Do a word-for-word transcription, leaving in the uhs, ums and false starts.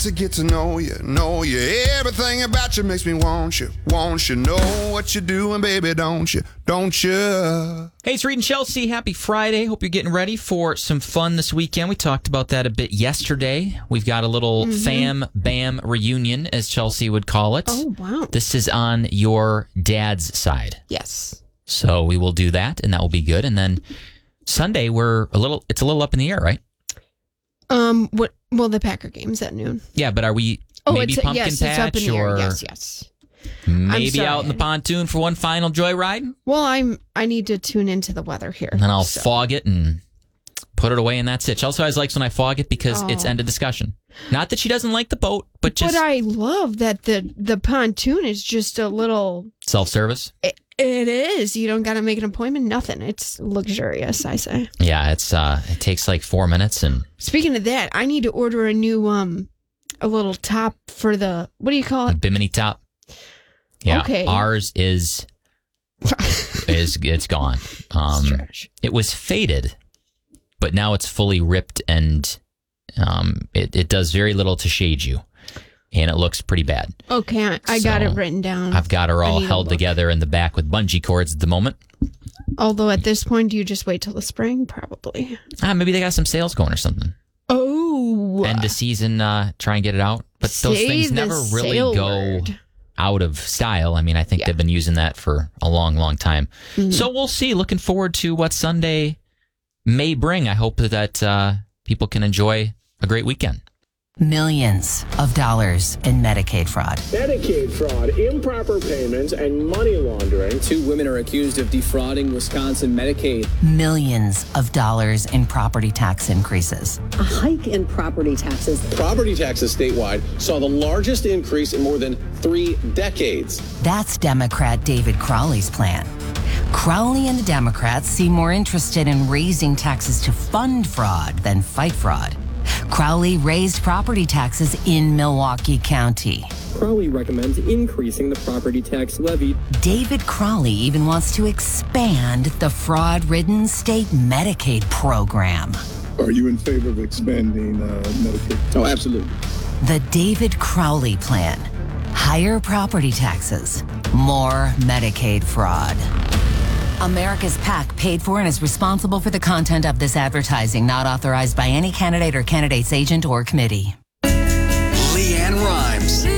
to get to know you, know you. Everything about you makes me want you, want you. Know what you're doing, baby, don't you, don't you? Hey, it's Reed and Chelsea. Happy Friday. Hope you're getting ready for some fun this weekend. We talked about that a bit yesterday. We've got a little mm-hmm. fam bam reunion, as Chelsea would call it. Oh, wow. This is on your dad's side. Yes. So we will do that, and that will be good. And then Sunday, we're a little. It's a little up in the air, right? Um. What? Well, the Packer game's at noon. Yeah, but are we oh, maybe it's a, pumpkin yes, patch it's up in the or air. Yes, yes. Maybe out in the pontoon for one final joyride? Well, I'm. I need to tune into the weather here. And then I'll so. fog it and put it away, and that's it. Chelsea always likes when I fog it because oh. it's end of discussion. Not that she doesn't like the boat, but just... But I love that the, the pontoon is just a little... Self-service? It, it is. You don't got to make an appointment, nothing. It's luxurious, I say. Yeah, it's uh, it takes like four minutes. And speaking of that, I need to order a new, um, a little top for the, what do you call it? Bimini top. Yeah, okay. Ours is, is it's gone. Um, it was faded, but now it's fully ripped and... Um, it, it does very little to shade you, and it looks pretty bad. Okay, I, I so got it written down. I've got her all held together in the back with bungee cords at the moment. Although at this point, do you just wait till the spring? Probably. Ah, maybe they got some sales going or something. Oh. End of season, uh, try and get it out. But Say those things never really go word. out of style. I mean, I think yeah. they've been using that for a long, long time. Mm-hmm. So we'll see. Looking forward to what Sunday may bring. I hope that uh, people can enjoy a great weekend. Millions of dollars in Medicaid fraud. Medicaid fraud, improper payments, and money laundering. Two women are accused of defrauding Wisconsin Medicaid. Millions of dollars in property tax increases. A hike in property taxes. Property taxes statewide saw the largest increase in more than three decades. That's Democrat David Crowley's plan. Crowley and the Democrats seem more interested in raising taxes to fund fraud than fight fraud. Crowley raised property taxes in Milwaukee County. Crowley recommends increasing the property tax levy. David Crowley even wants to expand the fraud-ridden state Medicaid program. Are you in favor of expanding uh, Medicaid? Oh, absolutely. The David Crowley plan. Higher property taxes, more Medicaid fraud. America's PAC paid for and is responsible for the content of this advertising, not authorized by any candidate or candidate's agent or committee. LeAnn Rimes.